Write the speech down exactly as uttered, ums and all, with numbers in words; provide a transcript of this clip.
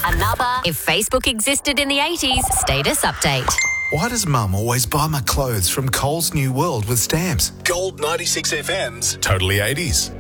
Another If Facebook Existed in the eighties status update. Why does Mum always buy my clothes from Coles New World with stamps? Gold ninety-six F M's Totally eighties.